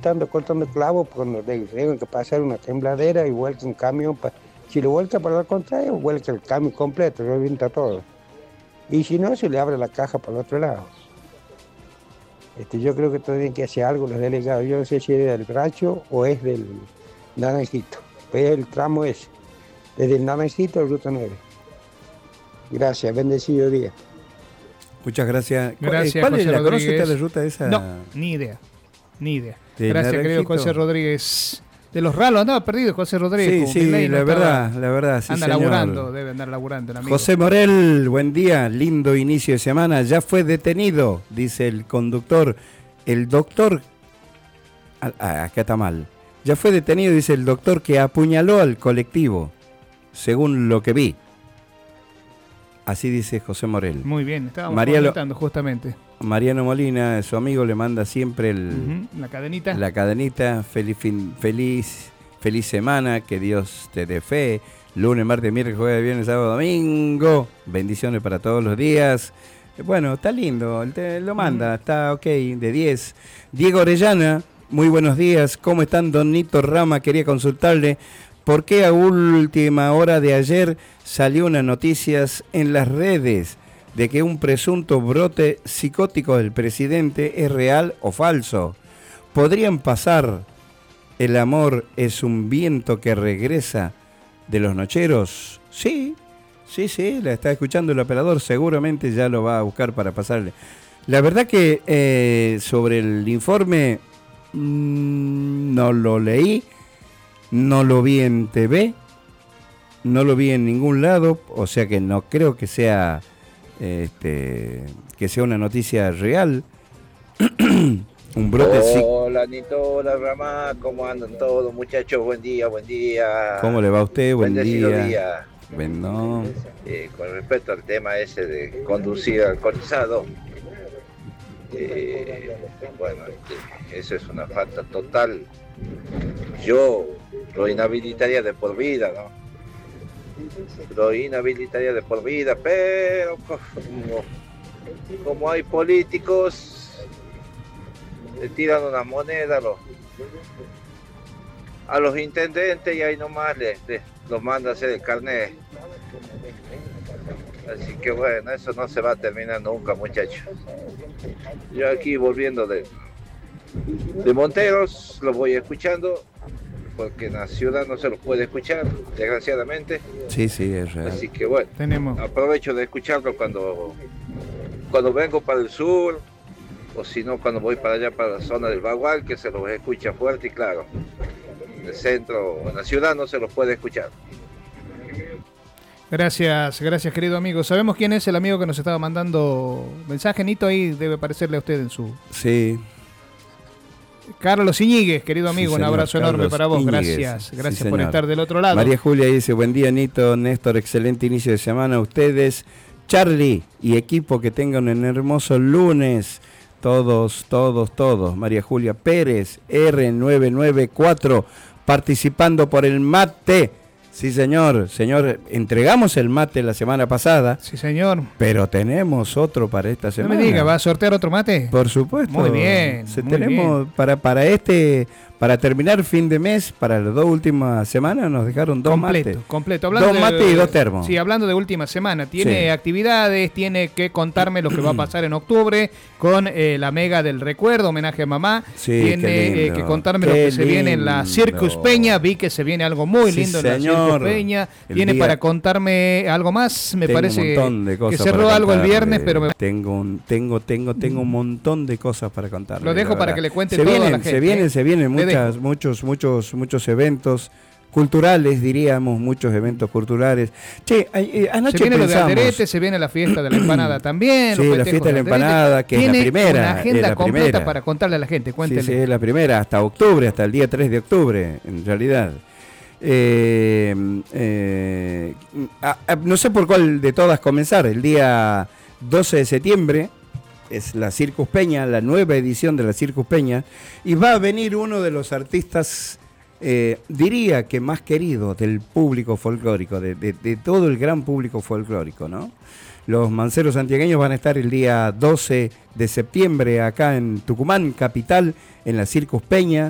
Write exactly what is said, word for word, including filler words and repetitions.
gritando, cortando clavos cuando tengan que pasar una tembladera y vuelca un camión. Pa... Si lo vuelca para el contrario, vuelca el camión completo, revienta todo. Y si no, se le abre la caja para el otro lado. Este, yo creo que tienen que hacer algo los delegados. Yo no sé si es del Bracho o es del Naranjito. Pero es el tramo ese, desde el Naranjito al Ruta nueve. Gracias, bendecido día. Muchas gracias. Gracias, ¿Cuál José es la Rodríguez. conoce usted la ruta esa? No, ni idea. Ni idea. De Gracias, Naranjito. querido José Rodríguez. De los ralos, andaba perdido José Rodríguez. Sí, sí, Delay, la no verdad, estaba, la verdad. Sí, anda señor. laburando, debe andar laburando el amigo. José Morel, buen día, lindo inicio de semana. Ya fue detenido, dice el conductor. El doctor, ah, acá está mal. Ya fue detenido, dice el doctor, que apuñaló al colectivo, según lo que vi. Así dice José Morel. Muy bien, estábamos Mariano, comentando justamente. Mariano Molina, su amigo, le manda siempre el, Uh-huh, la cadenita. la cadenita. Feliz, fin, feliz, feliz semana, que Dios te dé fe. Lunes, martes, miércoles, jueves, viernes, sábado, domingo. Bendiciones para todos los días. Bueno, está lindo, te lo manda, está ok, de diez. Diego Orellana, muy buenos días. ¿Cómo están, don Nito Rama? Quería consultarle. ¿Por qué a última hora de ayer salió unas noticias en las redes de que un presunto brote psicótico del presidente es real o falso? ¿Podrían pasar el amor es un viento que regresa de los nocheros? Sí, sí, sí, la está escuchando el operador, seguramente ya lo va a buscar para pasarle. La verdad que eh, sobre el informe mmm, no lo leí. No lo vi en T V, no lo vi en ningún lado, o sea que no creo que sea este, que sea una noticia real. Un brote. Hola, Nito, hola, Ramá, ¿cómo andan todos, muchachos? Buen día, buen día. ¿Cómo le va a usted? Buen Bendecido día. día. Bueno. Eh, con respecto al tema ese de conducir alcoholizado, eh, bueno, este, eso es una falta total. Yo lo inhabilitaría de por vida, ¿no? Lo inhabilitaría de por vida, pero como, como hay políticos, le tiran una moneda a los, a los intendentes y ahí nomás les, les, los manda a hacer el carnet. Así que bueno, eso no se va a terminar nunca, muchachos. Yo aquí volviendo de, de Monteros, lo voy escuchando, porque en la ciudad no se los puede escuchar, desgraciadamente. Sí, sí, es real. Así que bueno, Tenemos. aprovecho de escucharlo cuando, cuando vengo para el sur, o si no, cuando voy para allá, para la zona del Bagual, que se los escucha fuerte y claro. En el centro, en la ciudad no se los puede escuchar. Gracias, gracias querido amigo. ¿Sabemos quién es el amigo que nos estaba mandando mensaje? Nito, ahí debe aparecerle a usted en su... Sí. Carlos Iñiguez, querido amigo, Sí, un señor, abrazo enorme Carlos para vos. Íñiguez. Gracias, gracias Sí, por señor. estar del otro lado. María Julia dice, buen día, Nito, Néstor, excelente inicio de semana a ustedes. Charlie y equipo, que tengan un hermoso lunes. Todos, todos, todos. María Julia Pérez, R nueve nueve cuatro, participando por el mate. Sí, señor. Señor, entregamos el mate la semana pasada. Sí, señor. Pero tenemos otro para esta semana. No me diga, ¿va a sortear otro mate? Por supuesto. Muy bien, Se, muy tenemos bien. para para este para terminar fin de mes, para las dos últimas semanas nos dejaron dos completo, mates. completo. Hablando Dos de- mates y dos termos. Sí, hablando de última semana. Tiene Sí. actividades, tiene que contarme lo que va a pasar en octubre con eh, la Mega del Recuerdo, homenaje a mamá. Sí, tiene qué eh, lindo, que contarme lo qué que se viene en la lindo. Circus Peña. Vi que se viene algo muy Sí, lindo en la señor. Circus Peña. El Tiene día- para contarme algo más. Me Tengo parece un montón de que cosas cerró para algo el contarle. viernes, pero me... tengo un, tengo tengo tengo un montón de cosas para contarle. Lo dejo la para verdad. que le cuente se todo a vienen, la gente, Se vienen, ¿eh? se vienen Le muchas, dejo. muchos muchos muchos eventos culturales, diríamos, muchos eventos culturales. Che, ay, eh, anoche Se viene lo de pensamos, Alderete, se viene la fiesta de la empanada también. Sí, los la festejos fiesta de la Alderete. empanada, que es la Tiene primera, una agenda es la completa primera. para contarle a la gente. Sí, Cuéntele. sí, es la primera, hasta octubre, hasta el día tres de octubre, en realidad. Eh, eh, a- a- no sé por cuál de todas comenzar. El día doce de septiembre es la Circus Peña, la nueva edición de la Circus Peña, y va a venir uno de los artistas, eh, diría que más querido del público folclórico, de, de- de todo el gran público folclórico, ¿no? Los manceros santiagueños van a estar el día doce de septiembre acá en Tucumán, capital, en la Circus Peña.